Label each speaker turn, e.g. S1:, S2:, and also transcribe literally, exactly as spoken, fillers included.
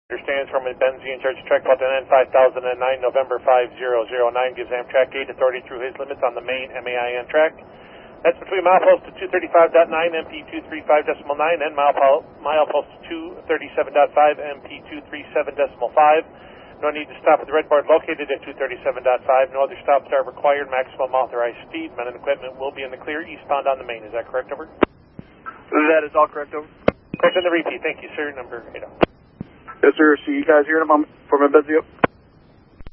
S1: Stands from Benzene Church Trek Button N five thousand nine, November five zero zero nine, gives Amtrak gate authority through his limits on the main M A I N track. That's between milepost two thirty-five point nine, M P two thirty-five point nine, and mile, milepost two thirty-seven point five, M P two thirty-seven point five. No need to stop at the red board located at two thirty-seven point five. No other stops are required. Maximum authorized speed. Men and equipment will be in the clear eastbound on the main. Is that correct, over?
S2: That is all correct, over.
S1: Correct in the repeat. Thank you, sir. Number eight.
S2: Yes, sir. See you guys here in a moment for my Benzio.